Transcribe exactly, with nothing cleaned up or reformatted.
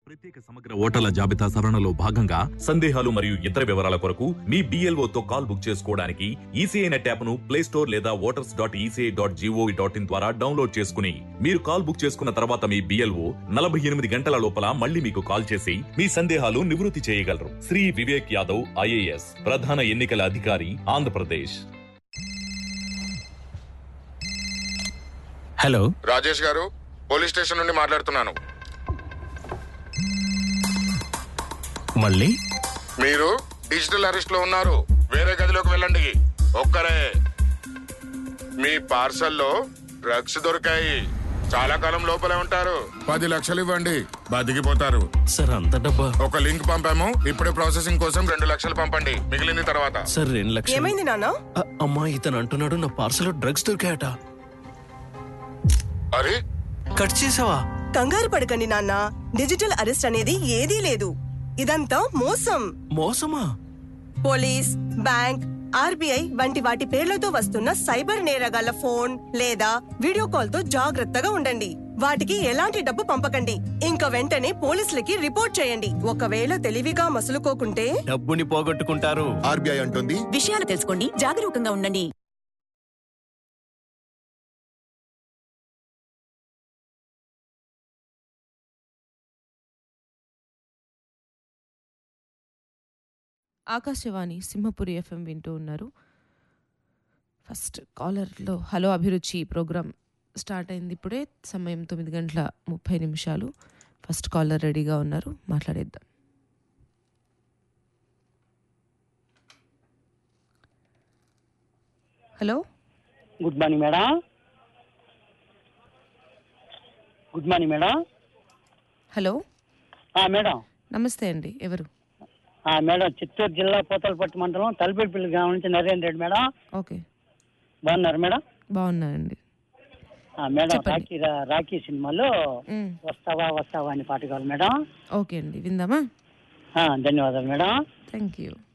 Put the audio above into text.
ప్రత్యేక సమగ్ర ఓటర్ల జాబితా సవరణలో భాగంగా సందేహాలు మరియు ఇతర వివరాల కొరకు మీ బిఎల్ఓతో కాల్ బుక్ చేసుకోవడానికి ఈసీఐ నెట్ యాప్ ను ప్లే స్టోర్ లేదా voters dot ECI dot GOV dot in ద్వారా డౌన్లోడ్ చేసుకుని మీరు కాల్ బుక్ చేసుకున్న తర్వాత మీ బిఎల్ఓ నలభై ఎనిమిది గంటల లోపల మళ్ళీ మీకు కాల్ చేసి మీ సందేహాలు నివృత్తి చేయగలరు. శ్రీ వివేక్ యాదవ్ ఐఏఎస్ ప్రధాన ఎన్నికల అధికారి ఆంధ్రప్రదేశ్. హలో రాజేష్ గారు, పోలీస్ స్టేషన్ నుండి మాట్లాడుతున్నాను. మళ్ళీ మీరు డిజిటల్ అరెస్ట్ లో ఉన్నారు. వేరే గదిలోకి వెళ్ళండి. ఒక్కరే. మీ పార్సల్లో డ్రగ్స్ దొరికాయి. చాలా కాలం లోపలే ఉంటారు. పది లక్షలు ఇవ్వండి, బతికిపోతారు. సార్ అంత డబ్బా? ఒక లింక్ పంపాము, ఇప్పుడే ప్రాసెసింగ్ కోసం రెండు లక్షలు పంపండి, మిగిలింది తర్వాత. సార్ రెండు లక్షలు. ఏమైంది నాన్న? అ- అమ్మా ఇతను అంటున్నాడు నా పార్సల్ డ్రగ్స్ దొరికాయట. అరే, కట్ చేసావా? కంగారు పడకండి నాన్న, డిజిటల్ అరెస్ట్ అనేది ఏదీ లేదు. ఇదంతా మోసం. మోసమా? పోలీస్, బ్యాంక్, ఆర్బీఐ వంటి వాటి పేర్లతో వస్తున్న సైబర్ నేరగాళ్ల ఫోన్ లేదా వీడియో కాల్ తో జాగ్రత్తగా ఉండండి. వాటికి ఎలాంటి డబ్బు పంపకండి. ఇంకా వెంటనే పోలీసులకి రిపోర్ట్ చేయండి. ఒకవేళ తెలివిగా మసులుకోకుంటే డబ్బుని పోగొట్టుకుంటారు. ఆర్బీఐ అంటుంది. విషయాలు తెలుసుకోండి, జాగరూకంగా ఉండండి. ఆకాశవాణి సింహపురి ఎఫ్ఎం వింటూ ఉన్నారు. ఫస్ట్ కాలర్లో హలో అభిరుచి ప్రోగ్రామ్ స్టార్ట్ అయింది. ఇప్పుడే సమయం తొమ్మిది గంటల ముప్పై నిమిషాలు. ఫస్ట్ కాలర్ రెడీగా ఉన్నారు, మాట్లాడేద్దాం. Hello, good morning madam. Good morning madam. Hello madam నమస్తే అండి. ఎవరు? మేడం, చిత్తూరు జిల్లా పోతలపట్టు మండలం తలపెల్లిపల్లి గ్రామం నుంచి నరేంద్ర రెడ్డి మేడం. ఓకే, బాగున్నారు మేడం? బాగున్నానండి. మేడం, రాఖీ రాఖీ సినిమాలో మ్, వస్తావా వస్తావా అని పాట కావాలి మేడం. ఓకే అండి, విందామా? ధన్యవాదాలు మేడం. Thank you.